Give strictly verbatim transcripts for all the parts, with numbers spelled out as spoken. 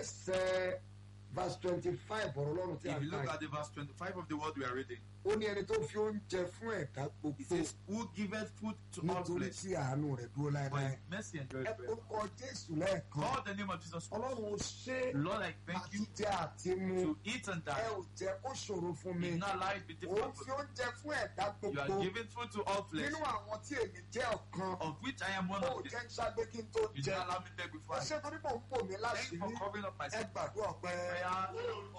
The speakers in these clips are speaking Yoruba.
ẹsẹ̀ verse twenty-five ọ̀rọ̀ Ọlọ́run tí a If you look kà at the verse twenty-five of the word we are reading, ó ní ẹni tó fi oúnjẹ fún ẹ̀dá it gbogbo says, "Who giveth food to all nítorí flesh, tí àánú rẹ̀ dúró for láéláé. his mercy endureth ẹ forever." orúkọ Jésù lẹ́ẹ̀kan. Call the name of Jesus. Ọlọ́run ó ṣe Lord, I thank you àti jẹ àti mu. to eat and Ẹ die. ò jẹ́ kó ṣòro fún mi. Did not allow it to be Òun difficult fi for me. oúnjẹ fún ẹ̀dá You are gbogbo. giving food to all flesh, Nínú àwọn tí èmi jẹ́ ọ̀kan. of which I am one Ó of them. jẹ́ ń ṣàgbé kí n tó You did jẹ. not allow me to beg before Ẹ I ṣé torí mò ń bò mí Thank you for láṣìírí. covering up my Ẹ sin. gbàdúrà pé Prayer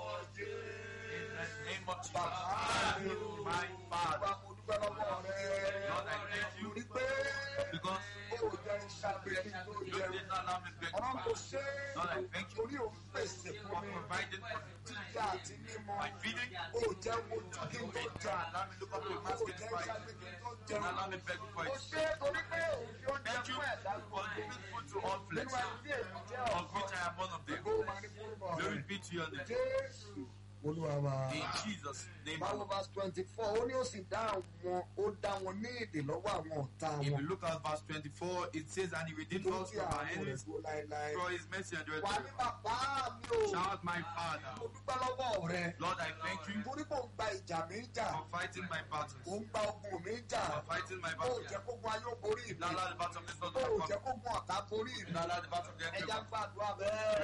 in the name of bàbá mi Jesus. ò My Father, bá mo dúpẹ́ lọ́wọ́ rẹ̀. Lord, I thank you Torí pé because ó jẹ́ ń ṣàgbé kí n tó you jẹ. did not allow me to beg Ọlọ́run before kò I ṣe é. Lord, I thank you Torí òun pèsè for fún mi. providing for me. Jíjẹ àti mímọ́. My feeding, Ó jẹ́ wojú kí n tó did jà. not allow me to look up to the Ó basket jẹ́ ń before I ṣàgbé kí n tó did not jẹun. allow me to beg before Ó I ṣe é torí pé òun fi oúnjẹ Thank you fún ẹ̀dá for gbogbo. giving food to all flesh, Nínú ẹni tí èmi jẹ́ of ọ̀kan. which I am one of them. Ó máa ní kúrúbọ̀ Glory rẹ̀. be to your name. Jésù Olúwa wa. In Jesus' name. Báwo verse twenty-four ó ní ó sì dá àwọn ó dá wọn ní èdè lọ́wọ́ àwọn ọ̀tá If wọn. you look at verse twenty-four, it says, "And he redeemed Nítorí us tí from our àánú rẹ̀ enemies dúró láéláé. for his mercy and Wà ní forever." bàbá mi o. Shout, my Father. Mo dúpẹ́ lọ́wọ́ rẹ̀. Lord, I thank you Torí kò ń gba ìjà mi jà. for fighting my battles, Ó ń gba ogun mi jà. for fighting my Ó battles. jẹ́ kó gun ayé ó borí mi. Not allow the battle of this world Ó to jẹ́ come. kó gun ọ̀tá borí mi. Not allow the battle of the enemy. Ẹja gbàdúrà bẹ́ẹ̀.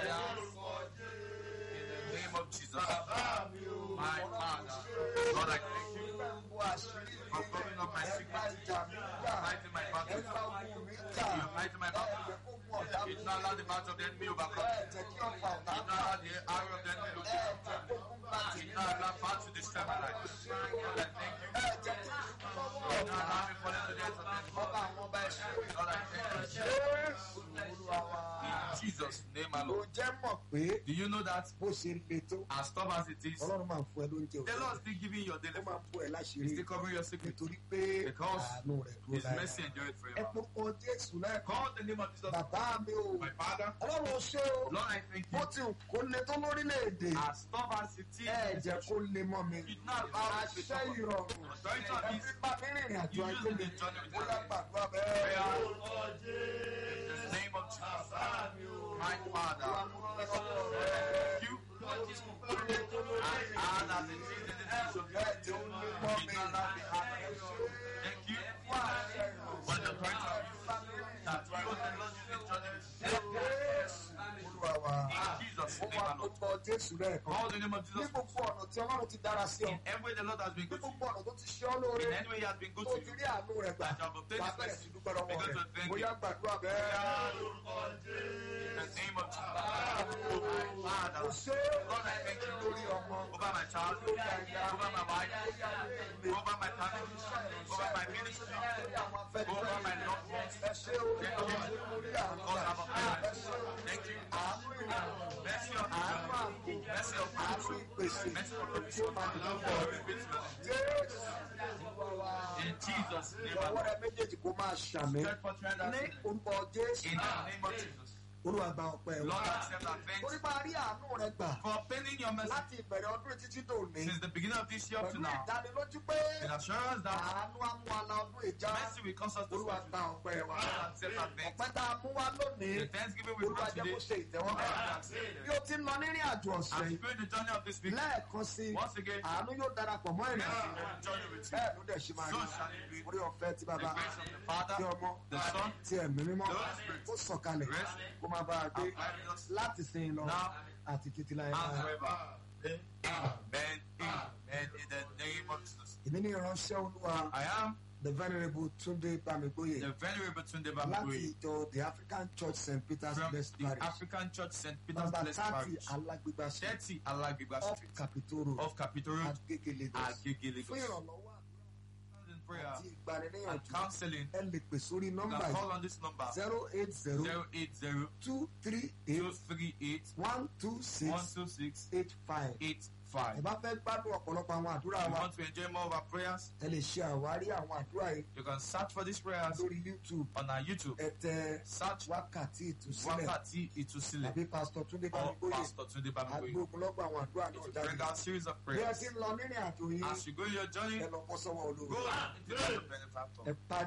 In the name of Jesus. My Father. Lord, I thank you for covering up my secrets, fighting my battles. You are fighting my battles. You did not allow the battle of the enemy overcome. You did not allow the arrow of the enemy locate me. You did not allow battle to destroy my life. Lord, I thank you. You did not allow me fall into the hands of the enemy. Lord, I thank you. In Jesus' name Ló alone. jẹ́ mọ̀ pé Do you know that bó ṣe le tó. as tough as it is, Ọlọ́run máa ń fún ẹ lóúnjẹ the Lord òfin. still giving you your Ó daily máa food. ń fún ẹ He's láṣìírí. still covering your secret. Nítorí pé Because àánú rẹ̀ dúró His mercy láéláé. endureth Ẹ forever. pọ́pọ́ Jésù lẹ́ẹ̀kan. Call the name of Jesus. Bàbá mi o. My Father, Ọlọ́run ó ṣe o. Lord, I thank Bó you. ti wù kó le tó lórílẹ̀-èdè. As tough as it Ẹ is, jẹ́ kó le mọ́ mi. you did not allow it to be Àṣẹ tough. ìrọ̀rùn. Authority of Ẹ this, fi bá mi rìnrìn àjò you ayé use mi. it in journey with Ó yá us. gbàdúrà Prayer bẹ́ẹ̀. in the name of Jesus. My Father, thank you. And as it is in the name of Jesus, you did not allow the heart of us. Thank you for the authority of you that you and the Lord use in journey with us. Olúwa wa. In Jesus' Ó name wá alone. pọ́pọ́ Jésù lẹ́ẹ̀kan. Call the name of Ní Jesus. gbogbo ọ̀nà tí Ọlọ́run ti dára sí ọ. In every way the Lord has been Ní good to you. gbogbo ọ̀nà tó ti ṣe ọ́ lóore. In any way he has been good Tó to ti you. rí àánú rẹ̀ gbà. That you have obtained Wà á his bẹ̀rẹ̀ mercy. sí dúpẹ́ lọ́wọ́ Begin rẹ̀. to thank Ó yá him. gbàdúrà bẹ́ẹ̀. In the name of Jesus. My Father, Ó ṣe Lord, I thank you lórí ọmọ. over my child, over my wife, over my family, over my ministry, over my loved ones. Ẹ ṣé o. Thank you. Lórí àánú God rẹ̀. have a plan. Ẹ ṣé o. Thank you. Àánú ìrìn. Mercy of Àánú God. ààbò. Mercy of Àánú God. ìpèsè. Mercy of Tí ó provision. máa dùn lọ́wọ́ Glory rẹ̀. be to your name. Jésù. Olúwa wa. In Jesus' name, Ọwọ́ alone. rẹ méjèèjì kó máa ṣàmì. Stretch forth your hand Ní and say, orúkọ Jésù. in the name of Jesus. Olúwa gba ọpẹ́ Lord, wa. accept our Torí thanks máa rí àánú rẹ gbà. for obtaining your mercy Láti ìbẹ̀rẹ̀ ọdún títí dòní. since the beginning of this year up to Pẹ̀lú now. ìdánilójú pé It assures us that àánú amúhalà ọdún ìjà. mercy will cause us to Olúwa stretch. gba ọpẹ́ wa. Lord, accept our thanks. Ọpẹ́ tá a mú wá lónìí. The thanksgiving we Olúwa brought jẹ́ kó today, ṣe ìtẹ́wọ́gbà. Lord, accept Bí it. o ti ń lọ nírìn àjò ọ̀sẹ̀ As we yìí, go in the journey of this week, lẹ́ẹ̀kan sí i, once again, àánú yóò darapọ̀ mọ́ ìrìn mercy àjò. will journey with you. Bẹ́ẹ̀ ló dẹ̀ ṣe máa So rí. shall it be. Orí ọ̀fẹ́ ti The bàbá, grace of the ti Father, ọmọ, the Son, ti ẹ̀mí mímọ́, the Holy Spirit, kó sọ̀kalẹ̀, rest, kó máa bá a gbé abide with us láti sin lọ now àti títí láyé and láyé. forever. Amen. Amen. In the name of Jesus. Èmi ní ìránṣẹ́ Olúwa, I am the venerable Túndé Bámigbóyè, the venerable Tunde láti Bamigboye ìjọ the African Church Saint Peter's from Blessed the Parish, African Church Saint Peter's number Blessed thirty Parish, Alágbègbà Street, thirty Alagbigba off Street, Capitol Road, of Capitol Road, Agége Lagos. Agege Fún Lagos. ìrànlọ́wọ́ In prayer àti and ìgbaniníyànjú, counseling, ẹ lè pè sórí you nọ́mbà can yìí call on this number zero eight zero zero eight zero two three two eight three eight one two one six two six eight five. eight Ẹ five. bá fẹ́ gbádùn ọ̀pọ̀lọpọ̀ àwọn àdúrà If you wa, want to enjoy more of our prayers, ẹ lè ṣe àwárí àwọn àdúrà yìí you can search for these prayers lórí YouTube. on our YouTube. Ẹ tẹ Search wákàtí ìtúsílẹ̀ Wákàtí Ìtúsílẹ̀ tàbí Pastor Túndé or Bámigbóyè. Pastor Tunde Bamigboye. Agbógunlọ́gbọ̀ àwọn àdúrà It náà will jáde. bring out series of Bí ẹ prayers. ti ń lọ nírìn àjò yìí, As you go in your journey, ẹ lọ bọ́ sọ́wọ́ go olóore. into the benefactor. Ẹ parí